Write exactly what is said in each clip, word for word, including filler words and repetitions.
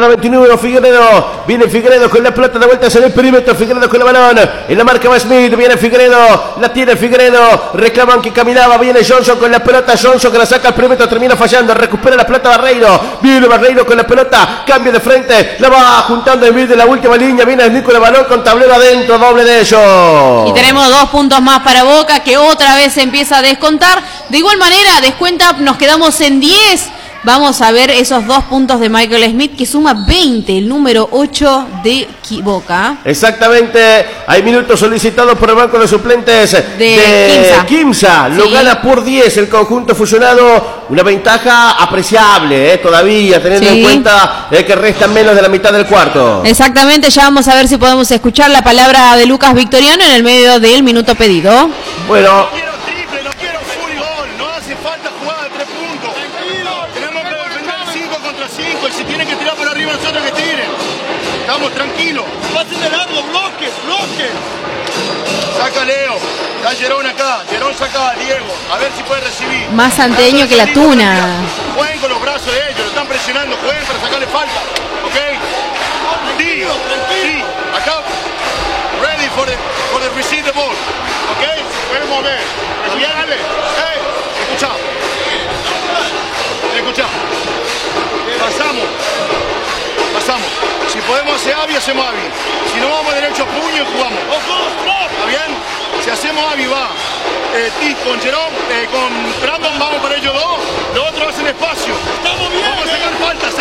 la veintiuno, Figueredo. Viene Figueredo con la pelota de vuelta en el perímetro. Figueredo con el balón. En la marca va Smith. Viene Figueredo. La tiene Figueredo. Reclaman que caminaba. Viene Johnson con la pelota. Johnson que la saca al perímetro. Termina fallando. Recupera la pelota Barreiro. Viene Barreiro con la pelota. Cambio de frente. La va juntando Smith de la última línea. Viene Smith con el balón con tablero adentro. Doble de ellos. Y tenemos dos puntos más para Boca, que otra vez se empieza a descontar. De igual manera, descuenta, nos quedamos en diez. Vamos a ver esos dos puntos de Michael Smith, que suma veinte, el número ocho de Boca. Exactamente, hay minutos solicitados por el banco de suplentes de, de Quimsa. Quimsa. Lo sí. Gana por diez el conjunto fusionado, una ventaja apreciable, eh, todavía, teniendo sí. en cuenta eh, que restan menos de la mitad del cuarto. Exactamente, ya vamos a ver si podemos escuchar la palabra de Lucas Victoriano en el medio del minuto pedido. Bueno. Tranquilo, pasen de largo, bloques, bloques. Saca Leo, está Gerón acá, Gerón saca a Diego, a ver si puede recibir. Más santeño que la tuna. Jueguen con los brazos de ellos, lo están presionando, jueguen para sacarle falta, ¿ok? Sí, sí, acá, ready for the, for the receive the ball, ¿ok? Se pueden mover, dale, hey, escuchá, escuchá, pasamos, pasamos. Si podemos hacer Avi, hacemos Avi. Si no, vamos derecho a puño y jugamos. ¿Está bien? Si hacemos Avi, va. Eh, Tis con Jerome, eh, con Brandon, vamos para ellos dos. Los otros hacen espacio. Estamos bien. Vamos a sacar faltas,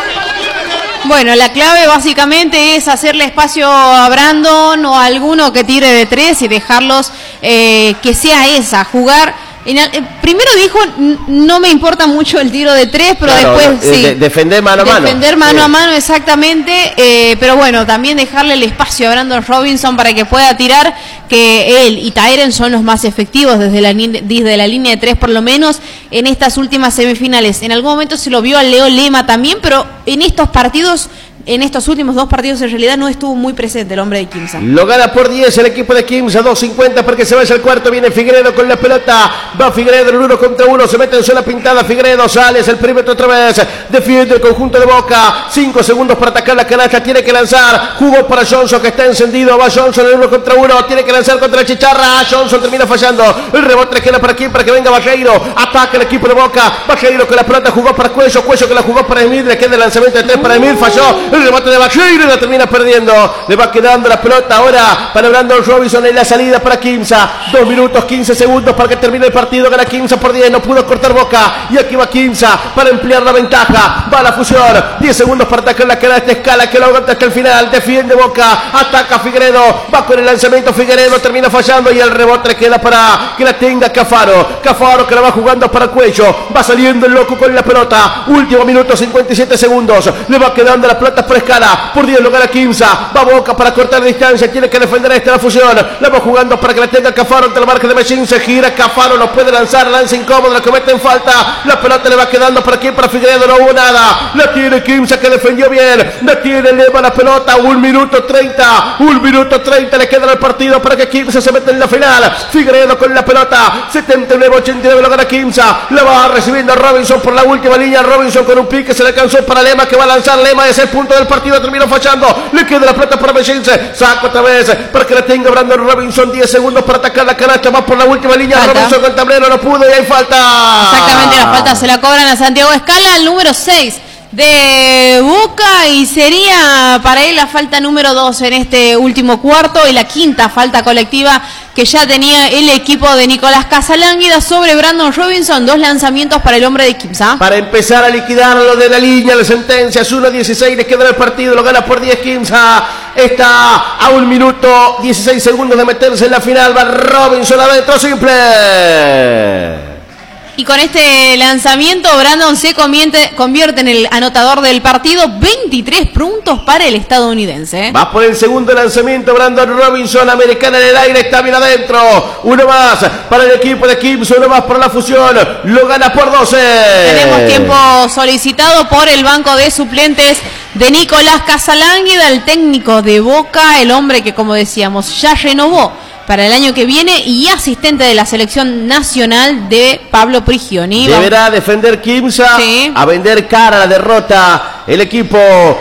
¿eh? Bueno, la clave básicamente es hacerle espacio a Brandon o a alguno que tire de tres y dejarlos eh, que sea esa, jugar. En el, eh, primero dijo, no me importa mucho el tiro de tres, pero claro, después eh, sí. De, defender mano a mano. Defender mano sí. a mano, exactamente. Eh, pero bueno, también dejarle el espacio a Brandon Robinson para que pueda tirar, que él y Tyren son los más efectivos desde la, desde la línea de tres, por lo menos en estas últimas semifinales. En algún momento se lo vio a Leo Lema también, pero en estos partidos... En estos últimos dos partidos en realidad no estuvo muy presente el hombre de Quimsa. Lo gana por diez el equipo de Quimsa, dos cincuenta para que se vaya al cuarto. Viene Figueredo con la pelota. Va Figueredo en uno contra uno. Se mete en zona pintada. Figueredo sale, es el perímetro otra vez. Defiende el conjunto de Boca. Cinco segundos para atacar la canasta. Tiene que lanzar. Jugó para Johnson que está encendido. Va Johnson en uno contra uno. Tiene que lanzar contra la Chicharra. Johnson termina fallando. El rebote queda para aquí, para que venga Barreiro. Ataca el equipo de Boca. Barreiro con la pelota. Jugó para Cuello. Cuello que la jugó para Emil. Le queda el lanzamiento de tres para Emil. Falló. El rebote de Barreiro y la termina perdiendo. Le va quedando la pelota ahora para Brandon Robinson en la salida para Quimsa. Dos minutos, quince segundos para que termine el partido. Gana Quimsa por diez. No pudo cortar Boca. Y aquí va Quimsa para ampliar la ventaja. Va la fusión. diez segundos para atacar la cara de esta escala que lo aguanta hasta el final. Defiende Boca. Ataca Figueredo. Va con el lanzamiento Figueredo. Termina fallando y el rebote queda para que la tenga Cafaro. Cafaro que la va jugando para Cuello. Va saliendo el loco con la pelota. Último minuto, cincuenta y siete segundos. Le va quedando la pelota por escala. Por diez lo gana Quimsa. Va Boca para cortar la distancia. Tiene que defender esta la fusión. La va jugando para que la tenga Cafaro ante la marca de Machín. Se gira. Cafaro no puede lanzar. Lanza incómodo. La comete en falta. La pelota le va quedando para aquí. Para Figueredo no hubo nada. La tiene Quimsa que defendió bien. La tiene. Eleva la pelota. Un minuto treinta. Un minuto treinta. Le queda el partido para que Quimsa se meta en la final. Figueredo con la pelota. setenta y nueve ochenta y nueve lo gana Quimsa. La va recibiendo Robinson por la última línea. Robinson con un pique. Se le alcanzó para Lema que va a lanzar. Lema es el punto del partido. Terminó fallando. Le queda la pelota para Mellense. Saca otra vez para que la tenga Brandon Robinson. diez segundos para atacar la canasta. Va por la última línea. Falta. Robinson con el tablero no pudo y hay falta. Exactamente, la falta se la cobran a Santiago Escala, el número seis de Boca, y sería para él la falta número dos en este último cuarto y la quinta falta colectiva que ya tenía el equipo de Nicolás Casalánguida sobre Brandon Robinson. Dos lanzamientos para el hombre de Quimsa. Para empezar a liquidarlo de la línea de sentencias. uno dieciséis les queda el partido. Lo gana por diez Quimsa. Está a un minuto dieciséis segundos de meterse en la final. Va Robinson adentro, simple. Y con este lanzamiento, Brandon se convierte, convierte en el anotador del partido. veintitrés puntos para el estadounidense. Va por el segundo lanzamiento, Brandon Robinson, americana en el aire, está bien adentro. Uno más para el equipo de Quimsa, uno más para la fusión. Lo gana por doce. Tenemos tiempo solicitado por el banco de suplentes de Nicolás Casalánguida, el técnico de Boca, el hombre que, como decíamos, ya renovó para el año que viene y asistente de la selección nacional de Pablo Prigioni. Deberá defender Quimsa, sí. A vender cara a la derrota el equipo